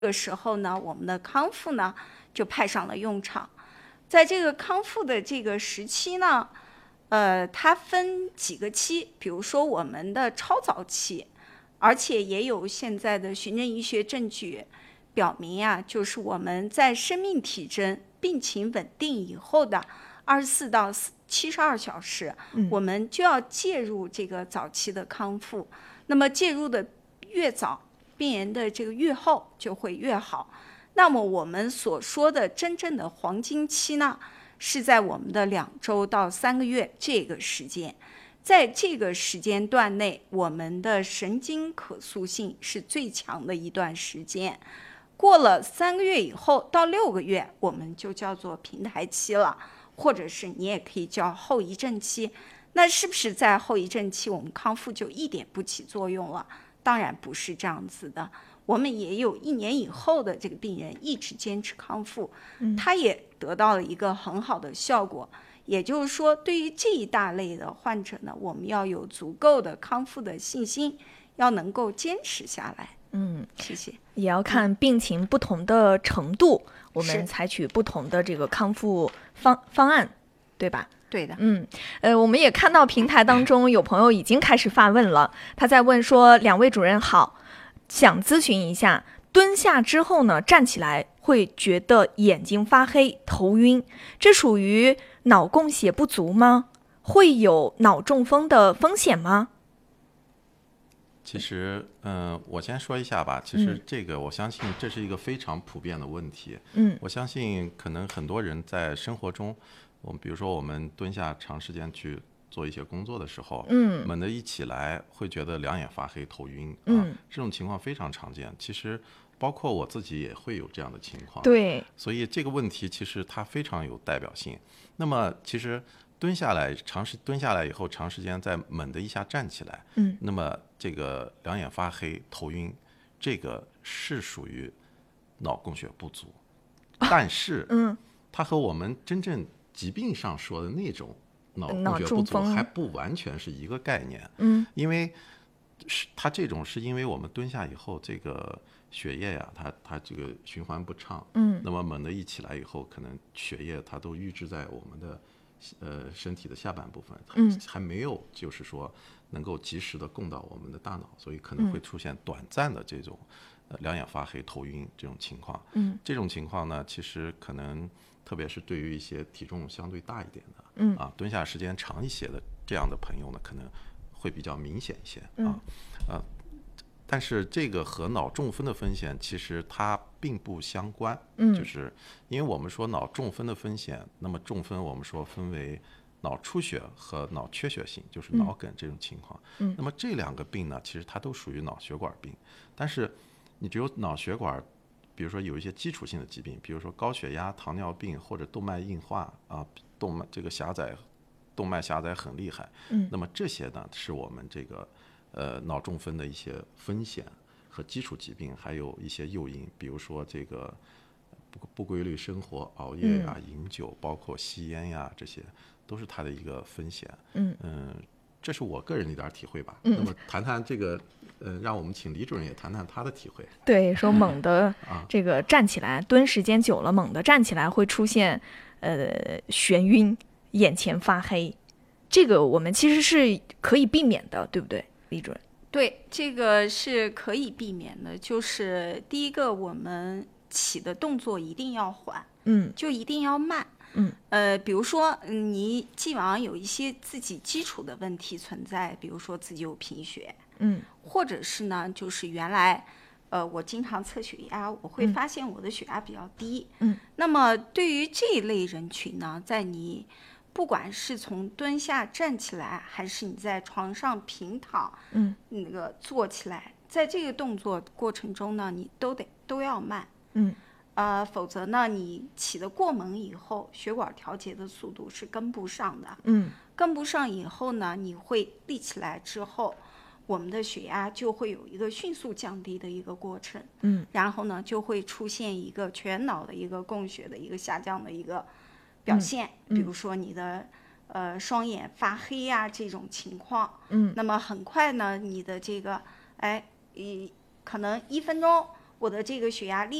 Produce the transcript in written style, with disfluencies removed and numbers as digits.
这个时候呢，我们的康复呢就派上了用场。在这个康复的这个时期呢，它分几个期，比如说我们的超早期，而且也有现在的循证医学证据表明啊，就是我们在生命体征、病情稳定以后的24到72小时，我们就要介入这个早期的康复。那么介入的越早，病人的这个愈后就会越好。那么我们所说的真正的黄金期呢，是在我们的2周到3个月这个时间。在这个时间段内，我们的神经可塑性是最强的一段时间。过了3个月以后到6个月，我们就叫做平台期了，或者是你也可以叫后遗症期。那是不是在后遗症期我们康复就一点不起作用了？当然不是这样子的。我们也有1年以后的这个病人一直坚持康复，他也得到了一个很好的效果。也就是说，对于这一大类的患者呢，我们要有足够的康复的信心，要能够坚持下来。谢谢。 也要看病情不同的程度，我们采取不同的这个康复方案，对吧？ 对的。 我们也看到平台当中有朋友已经开始发问了，他在问说：2位主任好，想咨询一下，蹲下之后呢，站起来会觉得眼睛发黑、头晕，这属于脑供血不足吗？会有脑中风的风险吗？ 其实，我先说一下吧。其实这个，我相信这是一个非常普遍的问题。我相信可能很多人在生活中，比如说我们蹲下长时间去做一些工作的时候，猛地一起来会觉得两眼发黑、头晕这种情况非常常见。其实包括我自己也会有这样的情况。 对， 所以这个问题其实它非常有代表性。那么其实蹲下来以后，长时间再猛地一下站起来，那么这个两眼发黑、头晕，这个是属于脑供血不足，但是，它和我们真正疾病上说的那种脑供血不足还不完全是一个概念。因为它这种是因为我们蹲下以后，这个血液呀，它这个循环不畅，那么猛地一起来以后，可能血液它都预制在我们的身体的下半部分，还没有就是说能够及时的供到我们的大脑，所以可能会出现短暂的这种两眼发黑、头晕这种情况。这种情况呢，其实可能特别是对于一些体重相对大一点的，蹲下时间长一些的这样的朋友呢，可能会比较明显一些但是这个和脑中风的风险其实它并不相关，就是因为我们说脑中风的风险，那么中风我们说分为脑出血和脑缺血性，就是脑梗这种情况。那么这两个病呢，其实它都属于脑血管病，但是你只有脑血管，比如说有一些基础性的疾病，比如说高血压、糖尿病或者动脉硬化动脉这个动脉狭窄很厉害，那么这些呢是我们这个脑中风的一些风险和基础疾病，还有一些诱因，比如说这个不规律生活、熬夜呀、饮酒，包括吸烟呀，这些都是它的一个风险。这是我个人的一点体会吧。那么谈谈这个，让我们请李主任也谈谈他的体会。 对，说猛地这个站起来，蹲时间久了，猛地站起来会出现眩晕、眼前发黑，这个我们其实是可以避免的，对不对？李主任。 对，这个是可以避免的。就是第一个，我们起的动作一定要缓，就一定要慢。比如说你既往有一些自己基础的问题存在，比如说自己有贫血，或者是呢，就是原来我经常测血压，我会发现我的血压比较低。那么对于这一类人群呢，在你不管是从蹲下站起来，还是你在床上平躺，那个坐起来，在这个动作过程中呢，你都要慢，否则呢，你起得过猛以后，血管调节的速度是跟不上的，跟不上以后呢，你会立起来之后，我们的血压就会有一个迅速降低的一个过程，然后呢，就会出现一个全脑的一个供血的一个下降的一个表现，比如说你的双眼发黑呀这种情况，那么很快呢，你的这个可能1分钟我的这个血压